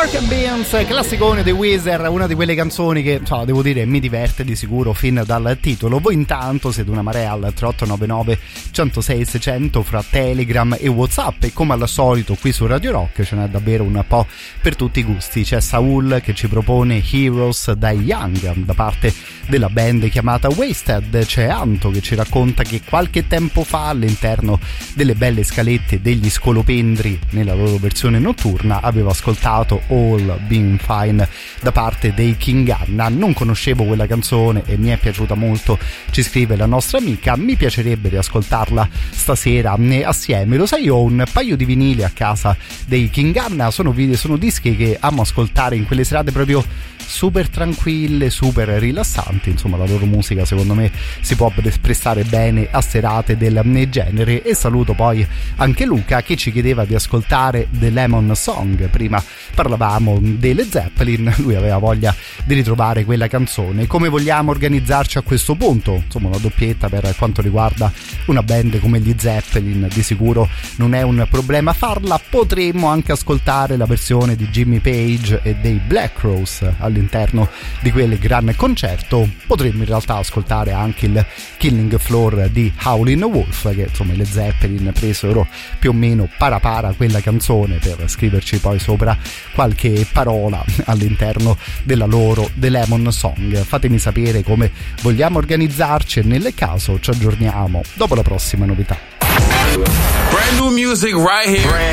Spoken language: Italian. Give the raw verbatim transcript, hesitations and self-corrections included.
Pork and Beans, classicone dei Weezer, una di quelle canzoni che, cioè, devo dire, mi diverte di sicuro fin dal titolo. Voi intanto siete una marea al tre otto nove nove uno zero sei sei zero zero fra Telegram e WhatsApp, e come al solito qui su Radio Rock ce n'è davvero un po' per tutti i gusti. C'è Saul che ci propone Heroes dai Young da parte della band chiamata Wasted, c'è Anto che ci racconta che qualche tempo fa all'interno delle belle scalette degli Scolopendri nella loro versione notturna aveva ascoltato All Been Fine da parte dei King Anna. Non conoscevo quella canzone e mi è piaciuta molto, ci scrive la nostra amica. Mi piacerebbe riascoltarla stasera assieme. Lo sai, ho un paio di vinili a casa dei King Anna, sono, video, sono dischi che amo ascoltare in quelle serate proprio super tranquille, super rilassanti. Insomma, la loro musica secondo me si può prestare bene a serate del genere. E saluto poi anche Luca che ci chiedeva di ascoltare The Lemon Song. Prima parlavamo delle Zeppelin, lui aveva voglia di ritrovare quella canzone. Come vogliamo organizzarci a questo punto? Insomma, una doppietta per quanto riguarda una band come gli Zeppelin di sicuro non è un problema farla. Potremmo anche ascoltare la versione di Jimmy Page e dei Black Crowes all'interno di quel gran concerto. Potremmo in realtà ascoltare anche il Killing Floor di Howlin' Wolf, che insomma le Zeppelin presero più o meno para para quella canzone per scriverci poi sopra qualche parola all'interno della loro The Lemon Song. Fatemi sapere come vogliamo organizzarci e nel caso ci aggiorniamo dopo la prossima novità. Brand new music right here.